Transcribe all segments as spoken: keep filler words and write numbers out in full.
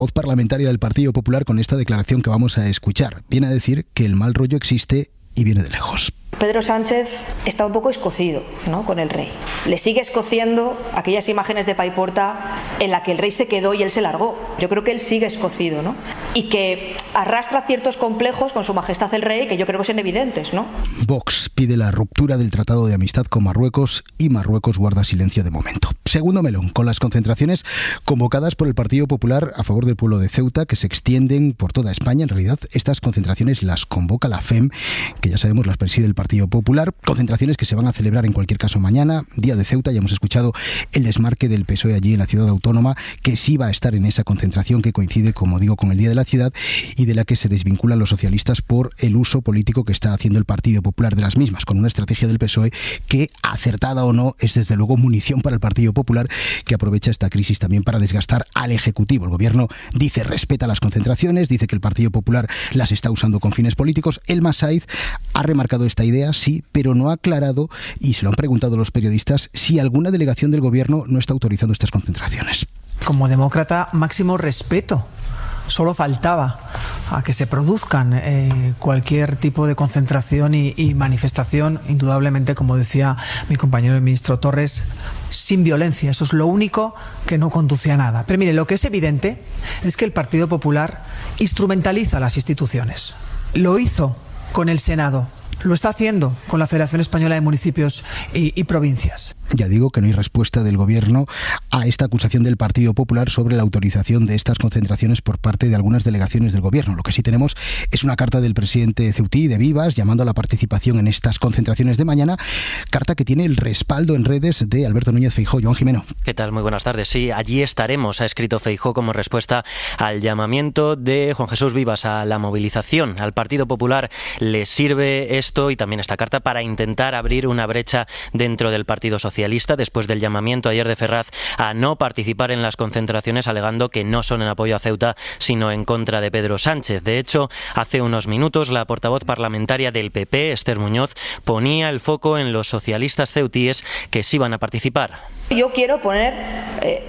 Voz parlamentaria del Partido Popular con esta declaración que vamos a escuchar. Viene a decir que el mal rollo existe y viene de lejos. Pedro Sánchez está un poco escocido, ¿no?, con el rey. Le sigue escociendo aquellas imágenes de Paiporta en la que el rey se quedó y él se largó. Yo creo que él sigue escocido, ¿no? Y que arrastra ciertos complejos con su majestad el rey que yo creo que son evidentes, ¿no? Vox pide la ruptura del Tratado de Amistad con Marruecos y Marruecos guarda silencio de momento. Segundo melón, con las concentraciones convocadas por el Partido Popular a favor del pueblo de Ceuta, que se extienden por toda España. En realidad, estas concentraciones las convoca la F E M, que ya sabemos las preside el Partido Popular. Concentraciones que se van a celebrar en cualquier caso mañana, Día de Ceuta. Ya hemos escuchado el desmarque del P S O E allí en la ciudad autónoma, que sí va a estar en esa concentración que coincide, como digo, con el Día de la Ciudad y de la que se desvinculan los socialistas por el uso político que está haciendo el Partido Popular de las mismas, con una estrategia del P S O E que, acertada o no, es desde luego munición para el Partido Popular, que aprovecha esta crisis también para desgastar al Ejecutivo. El Gobierno dice respeta las concentraciones, dice que el Partido Popular las está usando con fines políticos. Elma Saiz ha remarcado esta idea, sí, pero no ha aclarado, y se lo han preguntado los periodistas, si alguna delegación del Gobierno no está autorizando estas concentraciones. Como demócrata, máximo respeto. Solo faltaba a que se produzcan eh, cualquier tipo de concentración y, y manifestación, indudablemente, como decía mi compañero el ministro Torres, sin violencia. Eso es lo único que no conduce a nada. Pero mire, lo que es evidente es que el Partido Popular instrumentaliza las instituciones. Lo hizo con el Senado. Lo está haciendo con la Federación Española de Municipios y, y Provincias. Ya digo que no hay respuesta del Gobierno a esta acusación del Partido Popular sobre la autorización de estas concentraciones por parte de algunas delegaciones del Gobierno. Lo que sí tenemos es una carta del presidente ceutí, de Vivas, llamando a la participación en estas concentraciones de mañana, carta que tiene el respaldo en redes de Alberto Núñez Feijóo. Joan Jimeno. ¿Qué tal? Muy buenas tardes. Sí, allí estaremos, ha escrito Feijóo como respuesta al llamamiento de Juan Jesús Vivas a la movilización. Al Partido Popular le sirve esto y también esta carta para intentar abrir una brecha dentro del Partido Socialista después del llamamiento ayer de Ferraz a no participar en las concentraciones, alegando que no son en apoyo a Ceuta sino en contra de Pedro Sánchez. De hecho, hace unos minutos la portavoz parlamentaria del P P, Esther Muñoz, ponía el foco en los socialistas ceutíes que sí van a participar. Yo quiero poner eh,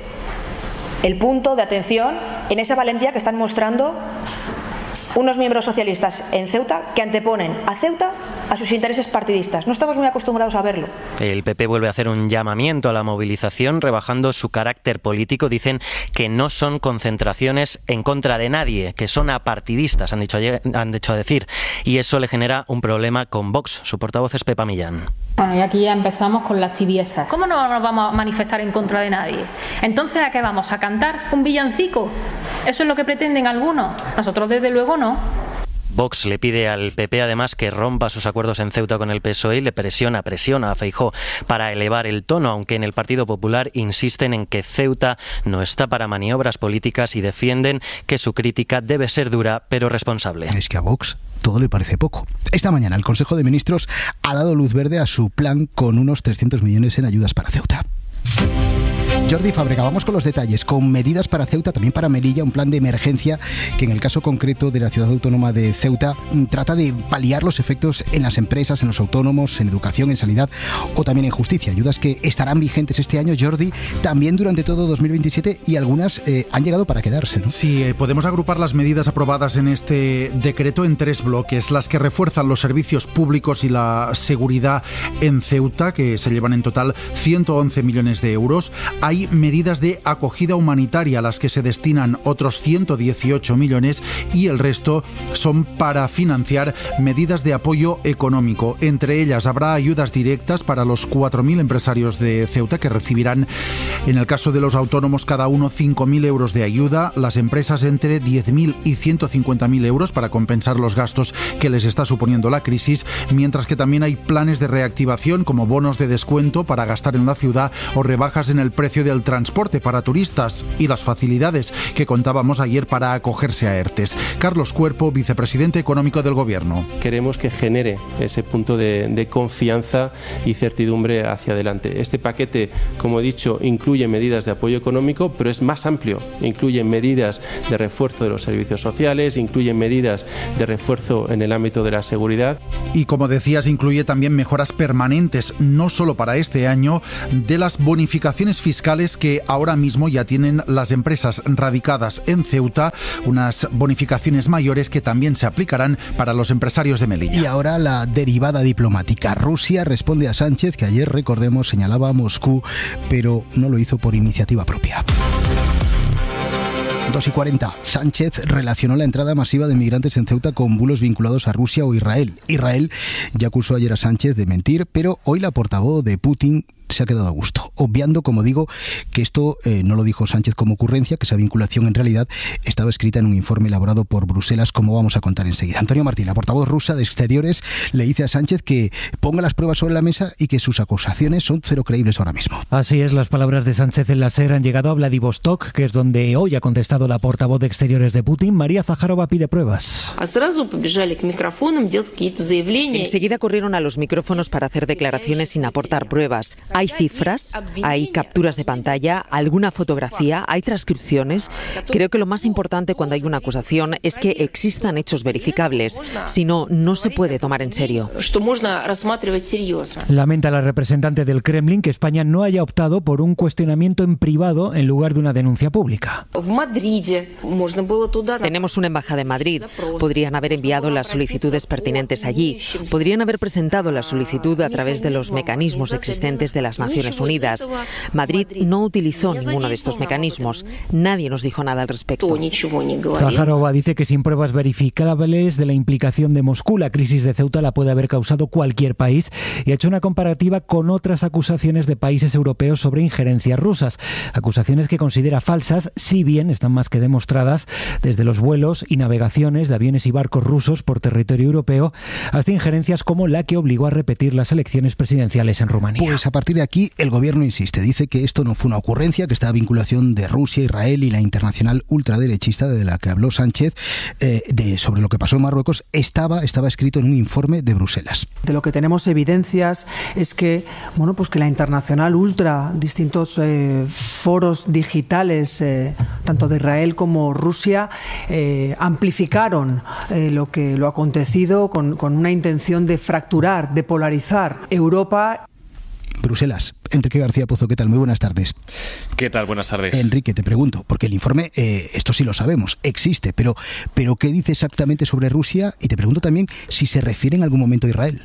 el punto de atención en esa valentía que están mostrando unos miembros socialistas en Ceuta que anteponen a Ceuta a sus intereses partidistas. No estamos muy acostumbrados a verlo. El P P vuelve a hacer un llamamiento a la movilización, rebajando su carácter político. Dicen que no son concentraciones en contra de nadie, que son apartidistas, han dicho, han dicho a decir. Y eso le genera un problema con Vox. Su portavoz es Pepa Millán. Bueno, y aquí ya empezamos con las tibiezas. ¿Cómo no nos vamos a manifestar en contra de nadie? Entonces, ¿a qué vamos? ¿A cantar un villancico? ¿Eso es lo que pretenden algunos? Nosotros, desde luego, no. Vox le pide al P P además que rompa sus acuerdos en Ceuta con el P S O E y le presiona, presiona a Feijóo para elevar el tono, aunque en el Partido Popular insisten en que Ceuta no está para maniobras políticas y defienden que su crítica debe ser dura pero responsable. Es que a Vox todo le parece poco. Esta mañana el Consejo de Ministros ha dado luz verde a su plan con unos trescientos millones en ayudas para Ceuta. Jordi Fábrega, vamos con los detalles, con medidas para Ceuta, también para Melilla, un plan de emergencia que en el caso concreto de la ciudad autónoma de Ceuta trata de paliar los efectos en las empresas, en los autónomos, en educación, en sanidad o también en justicia. Ayudas que estarán vigentes este año, Jordi, también durante todo dos mil veintisiete y algunas eh, han llegado para quedarse, ¿no? Sí, eh, podemos agrupar las medidas aprobadas en este decreto en tres bloques. Las que refuerzan los servicios públicos y la seguridad en Ceuta, que se llevan en total ciento once millones de euros. Hay medidas de acogida humanitaria a las que se destinan otros ciento dieciocho millones y el resto son para financiar medidas de apoyo económico. Entre ellas habrá ayudas directas para los cuatro mil empresarios de Ceuta que recibirán, en el caso de los autónomos, cada uno cinco mil euros de ayuda, las empresas entre diez mil y ciento cincuenta mil euros para compensar los gastos que les está suponiendo la crisis, mientras que también hay planes de reactivación como bonos de descuento para gastar en la ciudad o rebajas en el precio del transporte para turistas y las facilidades que contábamos ayer para acogerse a ERTES. Carlos Cuerpo, vicepresidente económico del Gobierno. Queremos que genere ese punto de, de confianza y certidumbre hacia adelante. Este paquete, como he dicho, incluye medidas de apoyo económico, pero es más amplio. Incluye medidas de refuerzo de los servicios sociales, incluye medidas de refuerzo en el ámbito de la seguridad. Y como decías, incluye también mejoras permanentes, no solo para este año, de las bonificaciones fiscales fiscales que ahora mismo ya tienen las empresas radicadas en Ceuta, unas bonificaciones mayores que también se aplicarán para los empresarios de Melilla. Y ahora la derivada diplomática. Rusia responde a Sánchez, que ayer, recordemos, señalaba a Moscú, pero no lo hizo por iniciativa propia. dos y cuarenta. Sánchez relacionó la entrada masiva de migrantes en Ceuta con bulos vinculados a Rusia o Israel. Israel ya acusó ayer a Sánchez de mentir, pero hoy la portavoz de Putin se ha quedado a gusto, obviando, como digo, que esto eh, no lo dijo Sánchez como ocurrencia, que esa vinculación en realidad estaba escrita en un informe elaborado por Bruselas, como vamos a contar enseguida. Antonio Martín, la portavoz rusa de Exteriores, le dice a Sánchez que ponga las pruebas sobre la mesa y que sus acusaciones son cero creíbles ahora mismo. Así es, las palabras de Sánchez en la SER han llegado a Vladivostok, que es donde hoy ha contestado la portavoz de Exteriores de Putin. María Zaharova pide pruebas. Enseguida corrieron a los micrófonos para hacer declaraciones sin aportar pruebas. Hay cifras, hay capturas de pantalla, alguna fotografía, hay transcripciones. Creo que lo más importante cuando hay una acusación es que existan hechos verificables. Si no, no se puede tomar en serio. Lamenta la representante del Kremlin que España no haya optado por un cuestionamiento en privado en lugar de una denuncia pública. Tenemos una embajada en Madrid. Podrían haber enviado las solicitudes pertinentes allí. Podrían haber presentado la solicitud a través de los mecanismos existentes de las Naciones Unidas. Madrid no utilizó ninguno de estos mecanismos. Nadie nos dijo nada al respecto. Zaharova dice que sin pruebas verificables de la implicación de Moscú, la crisis de Ceuta la puede haber causado cualquier país, y ha hecho una comparativa con otras acusaciones de países europeos sobre injerencias rusas. Acusaciones que considera falsas, si bien están más que demostradas, desde los vuelos y navegaciones de aviones y barcos rusos por territorio europeo hasta injerencias como la que obligó a repetir las elecciones presidenciales en Rumanía. Pues a partir de aquí el gobierno insiste, dice que esto no fue una ocurrencia, que esta vinculación de Rusia, Israel y la internacional ultraderechista de la que habló Sánchez eh, de, sobre lo que pasó en Marruecos estaba, estaba escrito en un informe de Bruselas. De lo que tenemos evidencias es que, bueno, pues que la internacional ultra, distintos eh, foros digitales, eh, tanto de Israel como Rusia, eh, amplificaron eh, lo que lo acontecido con, con una intención de fracturar, de polarizar Europa. Bruselas. Enrique García Pozo, ¿qué tal? Muy buenas tardes. ¿Qué tal? Buenas tardes. Enrique, te pregunto, porque el informe, eh, esto sí lo sabemos, existe, pero, pero ¿qué dice exactamente sobre Rusia? Y te pregunto también si se refiere en algún momento a Israel.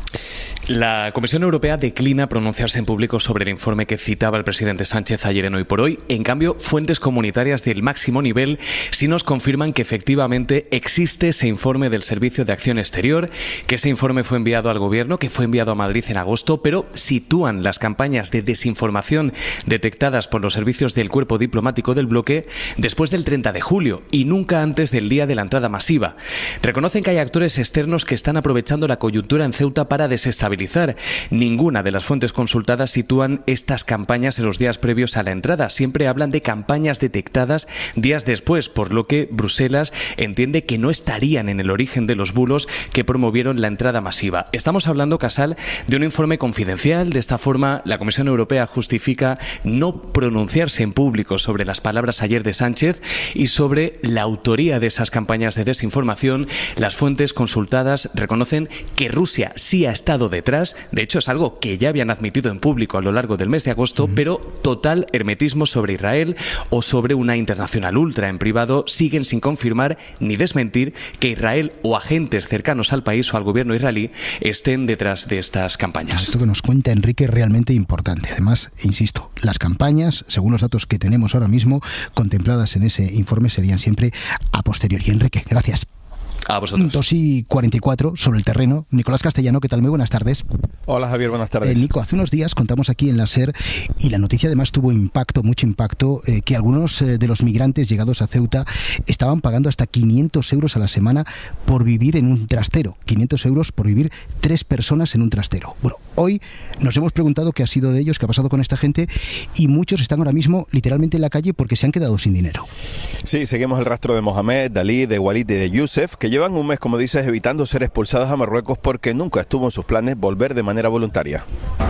La Comisión Europea declina pronunciarse en público sobre el informe que citaba el presidente Sánchez ayer en Hoy por Hoy. En cambio, fuentes comunitarias del máximo nivel sí nos confirman que efectivamente existe ese informe del Servicio de Acción Exterior, que ese informe fue enviado al Gobierno, que fue enviado a Madrid en agosto, pero sitúan las campañas de desinformación detectadas por los servicios del Cuerpo Diplomático del Bloque después del treinta de julio y nunca antes del día de la entrada masiva. Reconocen que hay actores externos que están aprovechando la coyuntura en Ceuta para desestabilizar. Ninguna de las fuentes consultadas sitúan estas campañas en los días previos a la entrada. Siempre hablan de campañas detectadas días después, por lo que Bruselas entiende que no estarían en el origen de los bulos que promovieron la entrada masiva. Estamos hablando, Casal, de un informe confidencial. De esta forma, la Comisión Europea justifica no pronunciarse en público sobre las palabras ayer de Sánchez y sobre la autoría de esas campañas de desinformación. Las fuentes consultadas reconocen que Rusia sí ha estado detrás. De hecho, es algo que ya habían admitido en público a lo largo del mes de agosto, uh-huh. pero total hermetismo sobre Israel o sobre una internacional ultra en privado siguen sin confirmar ni desmentir que Israel o agentes cercanos al país o al gobierno israelí estén detrás de estas campañas. Esto que nos cuenta Enrique es realmente importante. Además, insisto, las campañas, según los datos que tenemos ahora mismo, contempladas en ese informe, serían siempre a posteriori. Enrique, gracias. A vosotros. dos y cuarenta y cuatro sobre el terreno. Nicolás Castellano, ¿qué tal? Muy buenas tardes. Hola Javier, buenas tardes. Eh, Nico, hace unos días contamos aquí en la SER y la noticia además tuvo impacto, mucho impacto, eh, que algunos eh, de los migrantes llegados a Ceuta estaban pagando hasta quinientos euros a la semana por vivir en un trastero. quinientos euros por vivir tres personas en un trastero. Bueno, hoy nos hemos preguntado qué ha sido de ellos, qué ha pasado con esta gente y muchos están ahora mismo literalmente en la calle porque se han quedado sin dinero. Sí, seguimos el rastro de Mohamed, Dalí, de Walid y de Youssef, que llevan un mes, como dices, evitando ser expulsados a Marruecos porque nunca estuvo en sus planes volver de manera voluntaria.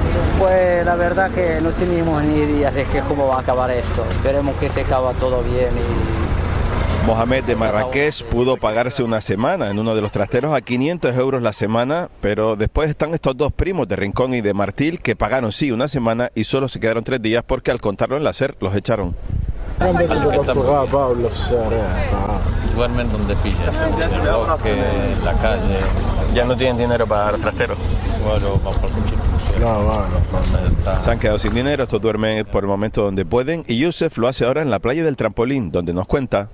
Pues la verdad que no tenemos ni idea de que cómo va a acabar esto. Esperemos que se acabe todo bien Mohamed de Marrakech pudo pagarse una semana en uno de los trasteros a quinientos euros la semana, pero después están estos dos primos de Rincón y de Martil que pagaron sí una semana y solo se quedaron tres días porque al contarlo en la SER los echaron. Duermen donde pillan, en el bosque, en la calle. ¿Ya no tienen dinero para el trastero? Bueno, vamos por no, bueno, se han quedado sin dinero, estos duermen por el momento donde pueden y Yusef lo hace ahora en la playa del Trampolín, donde nos cuenta.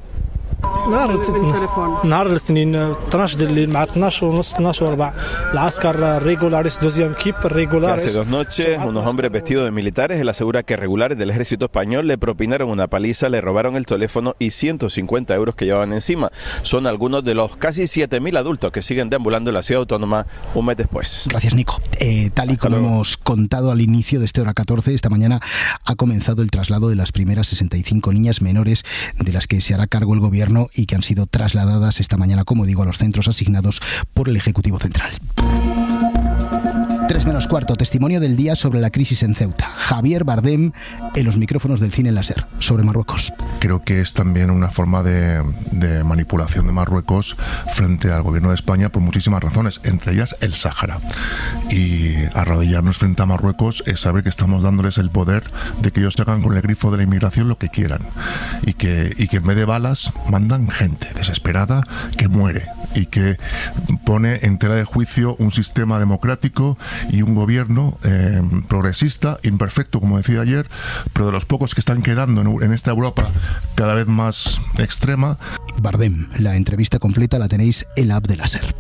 نهار الاثنين اثناش الليل مع اثناش ونص اثناش وربع العسكر ريغولاريس دوزيام كيب ريغولاريس. Hace dos noches unos hombres vestidos de militares, él asegura que regulares del ejército español le propinaron una paliza, le robaron el teléfono y ciento cincuenta euros que llevaban encima. Son algunos de los casi siete mil adultos que siguen deambulando en la ciudad autónoma un mes después. Gracias, Nico. Eh, tal y Hasta como luego. hemos contado al inicio de este Hora catorce, esta mañana ha comenzado el traslado de las primeras sesenta y cinco niñas menores de las que se hará cargo el gobierno y que han sido trasladadas esta mañana, como digo, a los centros asignados por el Ejecutivo Central. Tres menos cuarto, testimonio del día sobre la crisis en Ceuta. Javier Bardem en los micrófonos del Cine en la SER, sobre Marruecos. Creo que es también una forma de, de manipulación de Marruecos frente al gobierno de España por muchísimas razones, entre ellas el Sáhara. Y arrodillarnos frente a Marruecos es saber que estamos dándoles el poder de que ellos hagan con el grifo de la inmigración lo que quieran. Y que, y que en vez de balas mandan gente desesperada que muere y que pone en tela de juicio un sistema democrático y un gobierno eh, progresista, imperfecto, como decía ayer, pero de los pocos que están quedando en, en esta Europa cada vez más extrema. Bardem, la entrevista completa la tenéis en la app de la SER.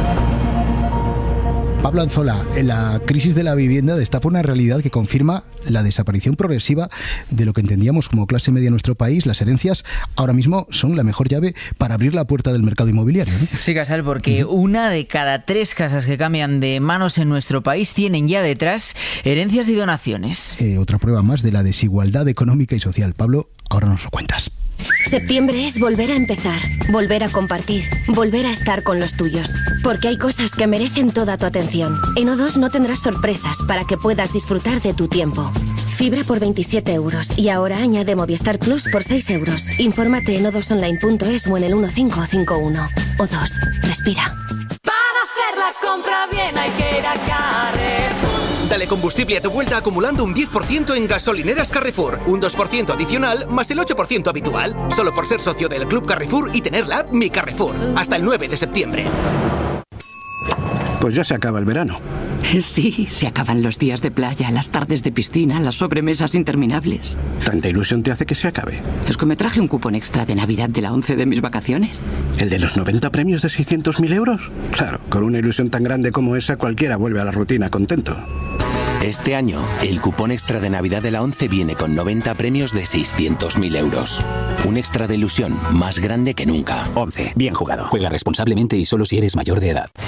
Pablo Anzola, la crisis de la vivienda destapa una realidad que confirma la desaparición progresiva de lo que entendíamos como clase media en nuestro país. Las herencias ahora mismo son la mejor llave para abrir la puerta del mercado inmobiliario, ¿no? Sí, Casal, porque uh-huh. una de cada tres casas que cambian de manos en nuestro país tienen ya detrás herencias y donaciones. Eh, otra prueba más de la desigualdad económica y social. Pablo, ahora nos lo cuentas. Septiembre es volver a empezar, volver a compartir, volver a estar con los tuyos. Porque hay cosas que merecen toda tu atención. En O dos no tendrás sorpresas para que puedas disfrutar de tu tiempo. Fibra por veintisiete euros y ahora añade Movistar Plus por seis euros. Infórmate en o dos online punto es o en el uno cinco cinco uno. O dos, respira. Para hacer la compra bien hay que ir a Carrefour. Dale combustible a tu vuelta acumulando un diez por ciento en gasolineras Carrefour, un dos por ciento adicional más el ocho por ciento habitual, solo por ser socio del Club Carrefour y tener la app Mi Carrefour, hasta el nueve de septiembre. Pues ya se acaba el verano. Sí, se acaban los días de playa, las tardes de piscina, las sobremesas interminables. ¿Tanta ilusión te hace que se acabe? Es que me traje un cupón extra de Navidad de la once de mis vacaciones. ¿El de los noventa premios de seiscientos mil euros? Claro, con una ilusión tan grande como esa cualquiera vuelve a la rutina contento. Este año, el cupón extra de Navidad de la once viene con noventa premios de seiscientos mil euros. Un extra de ilusión más grande que nunca. once. Bien jugado. Juega responsablemente y solo si eres mayor de edad.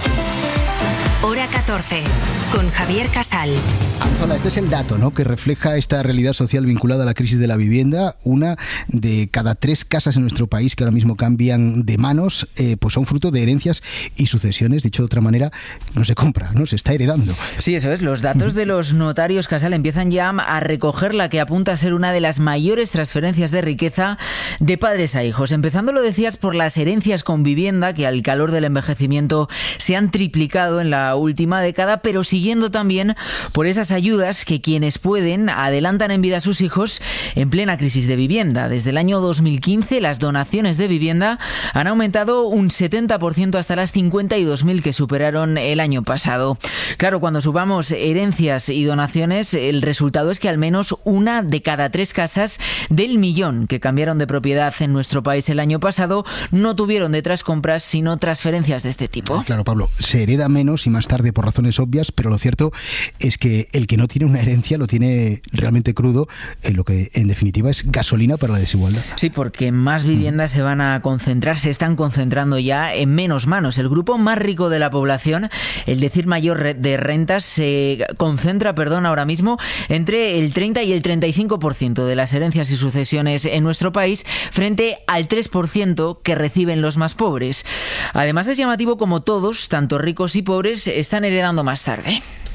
Hora catorce, con Javier Casal. Anzola, este es el dato, ¿no?, que refleja esta realidad social vinculada a la crisis de la vivienda. Una de cada tres casas en nuestro país que ahora mismo cambian de manos, eh, pues son fruto de herencias y sucesiones. Dicho de otra manera, no se compra, no se está heredando. Sí, eso es. Los datos de los notarios, Casal, empiezan ya a recoger la que apunta a ser una de las mayores transferencias de riqueza de padres a hijos. Empezando, lo decías, por las herencias con vivienda, que al calor del envejecimiento se han triplicado en la última década, pero siguiendo también por esas ayudas que quienes pueden adelantan en vida a sus hijos en plena crisis de vivienda. Desde el año dos mil quince las donaciones de vivienda han aumentado un setenta por ciento hasta las cincuenta y dos mil que superaron el año pasado. Claro, cuando subamos herencias y donaciones, el resultado es que al menos una de cada tres casas del millón que cambiaron de propiedad en nuestro país el año pasado no tuvieron detrás compras sino transferencias de este tipo. Claro, Pablo, se hereda menos y más tarde por razones obvias, pero lo cierto es que el que no tiene una herencia lo tiene realmente crudo, en lo que en definitiva es gasolina para la desigualdad. Sí, porque más viviendas mm. se van a concentrar, se están concentrando ya en menos manos. El grupo más rico de la población, el decir mayor de rentas, se concentra, perdón, ahora mismo entre el treinta y el treinta y cinco por ciento de las herencias y sucesiones en nuestro país, frente al tres por ciento que reciben los más pobres. Además es llamativo como todos, tanto ricos y pobres, están heredando más tarde.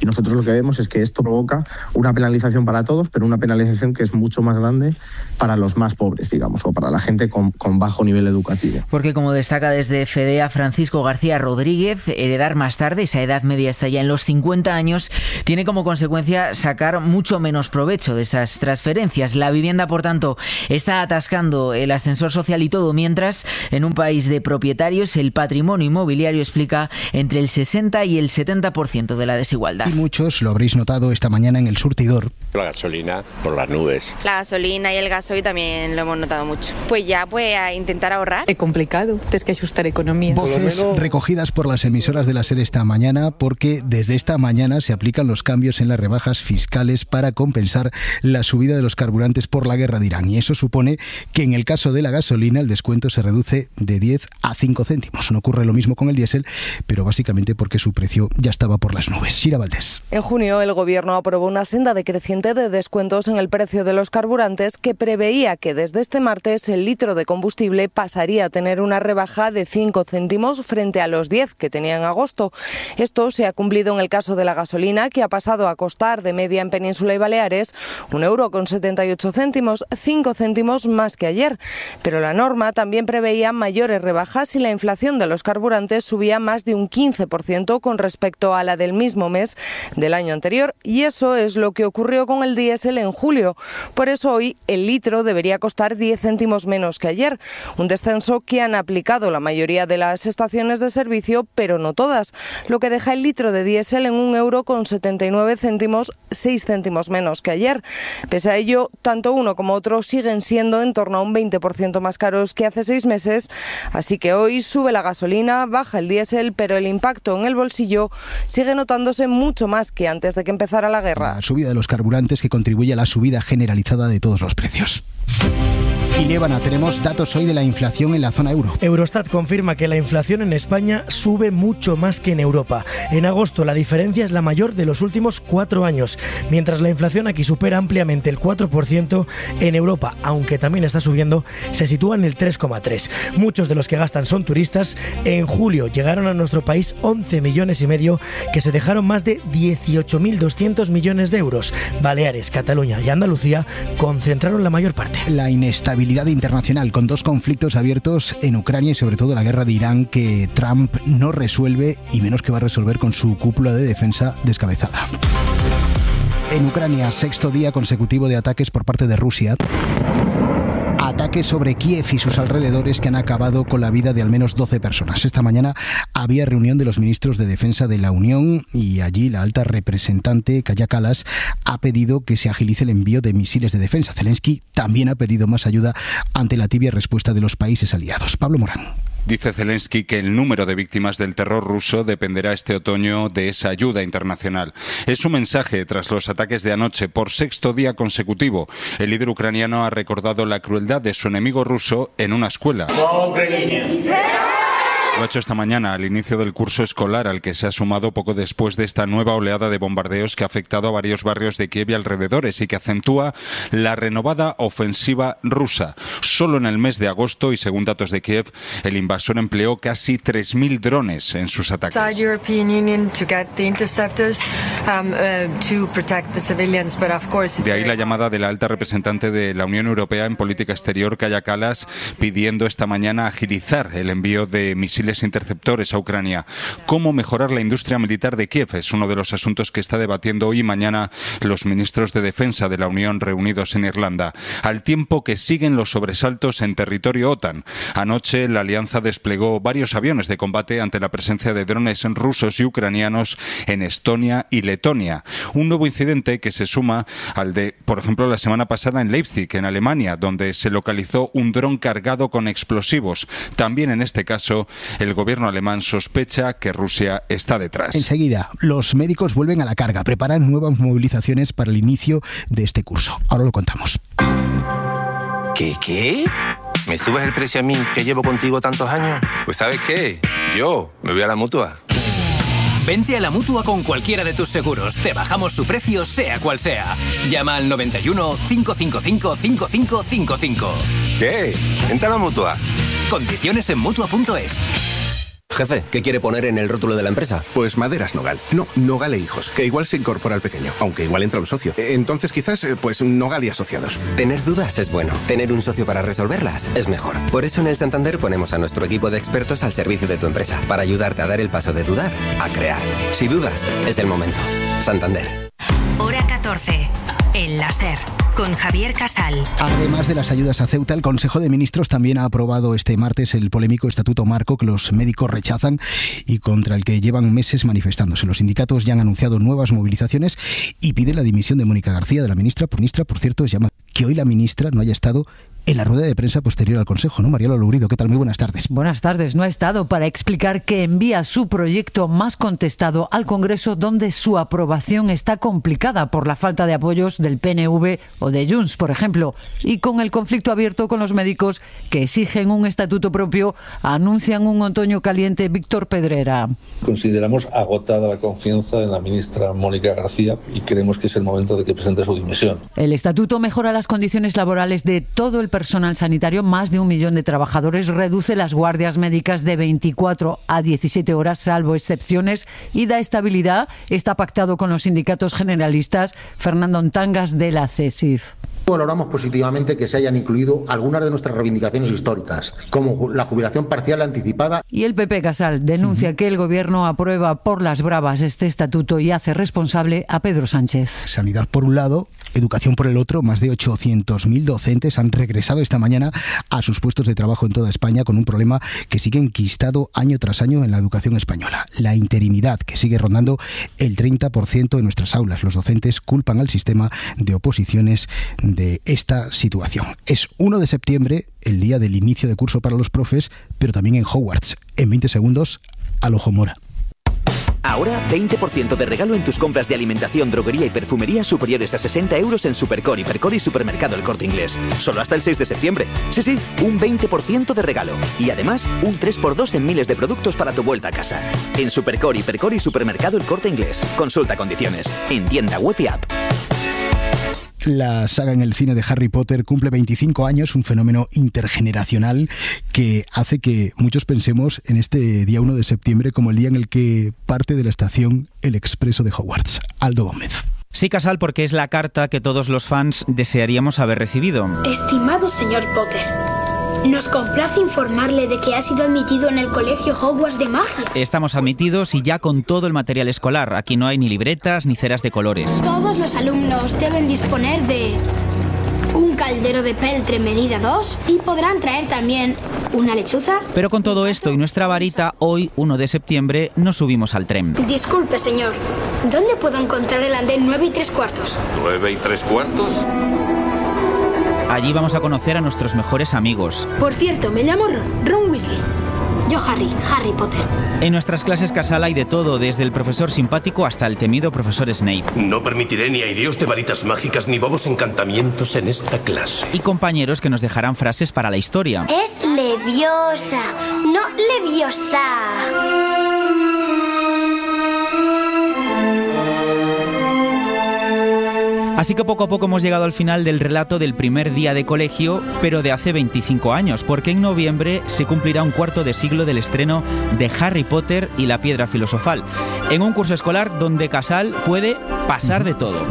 Y nosotros lo que vemos es que esto provoca una penalización para todos, pero una penalización que es mucho más grande para los más pobres, digamos, o para la gente con, con bajo nivel educativo. Porque, como destaca desde FEDEA Francisco García Rodríguez, heredar más tarde, esa edad media está ya en los cincuenta años, tiene como consecuencia sacar mucho menos provecho de esas transferencias. La vivienda, por tanto, está atascando el ascensor social y todo, mientras en un país de propietarios el patrimonio inmobiliario explica entre el sesenta y el setenta por ciento de la desigualdad. Y muchos lo habréis notado esta mañana en el surtidor. La gasolina por las nubes. La gasolina y el gasoil también lo hemos notado mucho. Pues ya, pues a intentar ahorrar. Es complicado, tienes que ajustar economía. Voces menos... recogidas por las emisoras de la SER esta mañana, porque desde esta mañana se aplican los cambios en las rebajas fiscales para compensar la subida de los carburantes por la guerra de Irán. Y eso supone que en el caso de la gasolina el descuento se reduce de diez a cinco céntimos. No ocurre lo mismo con el diésel, pero básicamente porque su precio ya estaba por las nubes. Sira Valdés. En junio el gobierno aprobó una senda decreciente de descuentos en el precio de los carburantes que preveía que desde este martes el litro de combustible pasaría a tener una rebaja de cinco céntimos frente a los diez que tenía en agosto. Esto se ha cumplido en el caso de la gasolina, que ha pasado a costar de media en Península y Baleares un euro con setenta y ocho céntimos, cinco céntimos más que ayer. Pero la norma también preveía mayores rebajas y la inflación de los carburantes subía más de un quince por ciento con respecto a la del mismo mes del año anterior, y eso es lo que ocurrió con el diésel en julio. Por eso hoy el litro debería costar diez céntimos menos que ayer, un descenso que han aplicado la mayoría de las estaciones de servicio, pero no todas, lo que deja el litro de diésel en un euro con setenta y nueve céntimos, seis céntimos menos que ayer. Pese a ello, tanto uno como otro siguen siendo en torno a un veinte por ciento más caros que hace seis meses, así que hoy sube la gasolina, baja el diésel, pero el impacto en el bolsillo sigue notándose mucho más que antes de que empezara la guerra. La subida de los carburantes que contribuye a la subida generalizada de todos los precios. Y Líbana, tenemos datos hoy de la inflación en la zona euro. Eurostat confirma que la inflación en España sube mucho más que en Europa. En agosto la diferencia es la mayor de los últimos cuatro años, mientras la inflación aquí supera ampliamente el cuatro por ciento, en Europa, aunque también está subiendo, se sitúa en el tres coma tres. Muchos de los que gastan son turistas. En julio llegaron a nuestro país once millones y medio, que se dejaron más de dieciocho mil doscientos millones de euros. Baleares, Cataluña y Andalucía concentraron la mayor parte. La inestabilidad internacional, con dos conflictos abiertos en Ucrania y sobre todo la guerra de Irán, que Trump no resuelve y menos que va a resolver con su cúpula de defensa descabezada. En Ucrania, sexto día consecutivo de ataques por parte de Rusia. Ataques sobre Kiev y sus alrededores que han acabado con la vida de al menos doce personas. Esta mañana había reunión de los ministros de Defensa de la Unión y allí la alta representante Kaja Kallas ha pedido que se agilice el envío de misiles de defensa. Zelensky también ha pedido más ayuda ante la tibia respuesta de los países aliados. Pablo Morán. Dice Zelensky que el número de víctimas del terror ruso dependerá este otoño de esa ayuda internacional. Es su mensaje tras los ataques de anoche por sexto día consecutivo. El líder ucraniano ha recordado la crueldad de su enemigo ruso en una escuela. Lo ha hecho esta mañana al inicio del curso escolar, al que se ha sumado poco después de esta nueva oleada de bombardeos que ha afectado a varios barrios de Kiev y alrededores y que acentúa la renovada ofensiva rusa. Solo en el mes de agosto, y según datos de Kiev, el invasor empleó casi tres mil drones en sus ataques. De ahí la llamada de la alta representante de la Unión Europea en política exterior, Kaja Kallas, pidiendo esta mañana agilizar el envío de misiles interceptores a Ucrania. ¿Cómo mejorar la industria militar de Kiev? Es uno de los asuntos que está debatiendo hoy y mañana los ministros de Defensa de la Unión reunidos en Irlanda, al tiempo que siguen los sobresaltos en territorio OTAN. Anoche la alianza desplegó varios aviones de combate ante la presencia de drones rusos y ucranianos en Estonia y Letonia. Un nuevo incidente que se suma al de, por ejemplo, la semana pasada en Leipzig, en Alemania, donde se localizó un dron cargado con explosivos. También en este caso, el gobierno alemán sospecha que Rusia está detrás. Enseguida, los médicos vuelven a la carga, preparan nuevas movilizaciones para el inicio de este curso. Ahora lo contamos. ¿Qué, qué? ¿Me subes el precio a mí, que llevo contigo tantos años? Pues ¿sabes qué? Yo me voy a la Mutua. Vente a la Mutua con cualquiera de tus seguros. Te bajamos su precio, sea cual sea. Llama al noventa y uno, cinco cinco cinco, cinco cinco cinco cinco. ¿Qué? Vente a la Mutua. Condiciones en Mutua punto es. Jefe, ¿qué quiere poner en el rótulo de la empresa? Pues Maderas Nogal. No, Nogal e Hijos, que igual se incorpora al pequeño, aunque igual entra un socio. Entonces quizás, pues Nogal y Asociados. Tener dudas es bueno. Tener un socio para resolverlas es mejor. Por eso en el Santander ponemos a nuestro equipo de expertos al servicio de tu empresa, para ayudarte a dar el paso de dudar a crear. Si dudas, es el momento. Santander. Hora catorce. El láser. Con Javier Casal. Además de las ayudas a Ceuta, el Consejo de Ministros también ha aprobado este martes el polémico Estatuto Marco que los médicos rechazan y contra el que llevan meses manifestándose. Los sindicatos ya han anunciado nuevas movilizaciones y piden la dimisión de Mónica García, de la ministra. Por ministra, por cierto, es llama que hoy la ministra no haya estado en la rueda de prensa posterior al Consejo, ¿no? Mariela Lugrido, ¿qué tal? Muy buenas tardes. Buenas tardes. No ha estado para explicar que envía su proyecto más contestado al Congreso, donde su aprobación está complicada por la falta de apoyos del P N V o de Junts, por ejemplo, y con el conflicto abierto con los médicos que exigen un estatuto propio, anuncian un otoño caliente. Víctor Pedrera. Consideramos agotada la confianza en la ministra Mónica García y creemos que es el momento de que presente su dimisión. El estatuto mejora las condiciones laborales de todo el personal sanitario, más de un millón de trabajadores, reduce las guardias médicas de veinticuatro a diecisiete horas, salvo excepciones, y da estabilidad. Está pactado con los sindicatos generalistas. Fernando Ontangas, de la C E S I F. Valoramos positivamente que se hayan incluido algunas de nuestras reivindicaciones históricas, como la jubilación parcial anticipada. Y el P P, Casal, denuncia uh-huh. que el Gobierno aprueba por las bravas este estatuto y hace responsable a Pedro Sánchez. Sanidad por un lado, educación por el otro. Más de ochocientos mil docentes han regresado esta mañana a sus puestos de trabajo en toda España con un problema que sigue enquistado año tras año en la educación española: la interinidad, que sigue rondando el treinta por ciento en nuestras aulas. Los docentes culpan al sistema de oposiciones de esta situación. Es uno de septiembre, el día del inicio de curso para los profes, pero también en Hogwarts. En veinte segundos, al ojo mora. Ahora, veinte por ciento de regalo en tus compras de alimentación, droguería y perfumería superiores a sesenta euros en Supercore, Hipercore y Supermercado El Corte Inglés. Solo hasta el seis de septiembre. Sí, sí, un veinte por ciento de regalo. Y además, un tres por dos en miles de productos para tu vuelta a casa. En Supercore, Hipercore y Supermercado El Corte Inglés. Consulta condiciones. En tienda web y app. La saga en el cine de Harry Potter cumple veinticinco años, un fenómeno intergeneracional que hace que muchos pensemos en este día uno de septiembre como el día en el que parte de la estación el expreso de Hogwarts. Aldo Gómez. Sí, Casal, porque es la carta que todos los fans desearíamos haber recibido. Estimado señor Potter, nos complace informarle de que ha sido admitido en el Colegio Hogwarts de Magia. Estamos admitidos y ya con todo el material escolar. Aquí no hay ni libretas ni ceras de colores. Todos los alumnos deben disponer de un caldero de peltre medida dos y podrán traer también una lechuza. Pero con todo esto y nuestra varita, hoy, uno de septiembre, nos subimos al tren. Disculpe, señor. ¿Dónde puedo encontrar el andén nueve y tres cuartos? ¿nueve y tres cuartos? Allí vamos a conocer a nuestros mejores amigos. Por cierto, me llamo Ron, Ron Weasley. Yo Harry, Harry Potter. En nuestras clases, Casal, hay de todo, desde el profesor simpático hasta el temido profesor Snape. No permitiré ni aireos de varitas mágicas ni bobos encantamientos en esta clase. Y compañeros que nos dejarán frases para la historia. Es leviosa, no leviosa. Así que poco a poco hemos llegado al final del relato del primer día de colegio, pero de hace veinticinco años, porque en noviembre se cumplirá un cuarto de siglo del estreno de Harry Potter y la Piedra Filosofal, en un curso escolar donde, Casal, puede pasar de todo.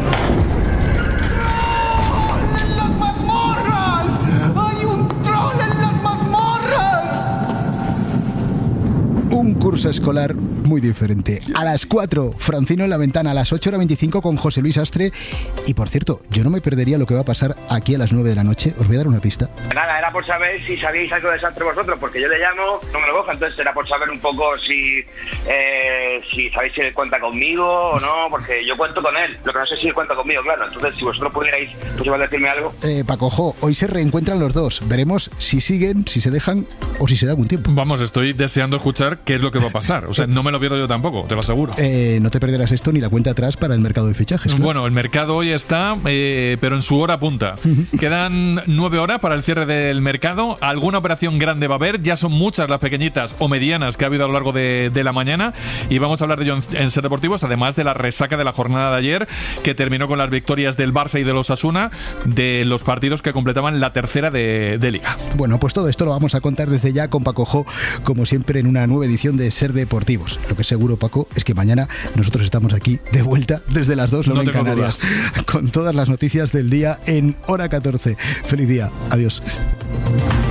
Un curso escolar muy diferente. A las cuatro, Francino en la Ventana. A las ocho hora veinticinco con José Luis Astre. Y por cierto, yo no me perdería lo que va a pasar aquí a las nueve de la noche. Os voy a dar una pista. Nada, era por saber si sabíais algo de Sastre vosotros, porque yo le llamo, no me lo coja, entonces era por saber un poco si eh, si sabéis si él cuenta conmigo o no, porque yo cuento con él. Lo que no sé si él cuenta conmigo, claro. Entonces, si vosotros pudierais, pues igual decirme algo. Eh, Pacojo, hoy se reencuentran los dos. Veremos si siguen, si se dejan o si se da algún tiempo. Vamos, estoy deseando escuchar qué es lo que va a pasar. O sea, no me lo pierdo yo tampoco, te lo aseguro. Eh, no te perderás esto ni la cuenta atrás para el mercado de fichajes. Claro. Bueno, el mercado hoy está, eh, pero en su hora punta. Quedan nueve horas para el cierre del mercado. Alguna operación grande va a haber. Ya son muchas las pequeñitas o medianas que ha habido a lo largo de, de la mañana. Y vamos a hablar de ello en, en Ser Deportivos, además de la resaca de la jornada de ayer, que terminó con las victorias del Barça y de los Osasuna, de los partidos que completaban la tercera de, de Liga. Bueno, pues todo esto lo vamos a contar desde ya con Pacojo, como siempre, en una nueva edición edición de Ser Deportivos. Lo que es seguro, Paco, es que mañana nosotros estamos aquí de vuelta desde las dos, no en Canarias, con todas las noticias del día en Hora catorce. Feliz día. Adiós.